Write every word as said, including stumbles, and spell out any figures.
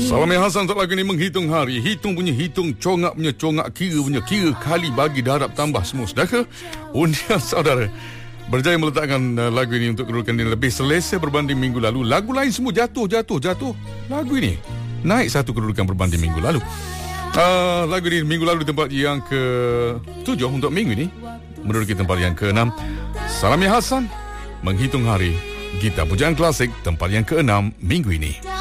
Salami Hasan untuk lagu ini menghitung hari. Hitung punya hitung, congak punya congak, kira punya kira, kali bagi darab tambah semua. Sedangkan undian saudara berjaya meletakkan uh, lagu ini untuk kedudukan yang lebih selesa berbanding minggu lalu. Lagu lain semua jatuh, jatuh, jatuh. Lagu ini naik satu kedudukan berbanding minggu lalu. Uh, lagu ini minggu lalu di tempat yang ke tujuh untuk minggu ini menduduki tempat yang ke enam. Salami Hasan menghitung hari. Gitar pujaan klasik tempat yang ke enam minggu ini.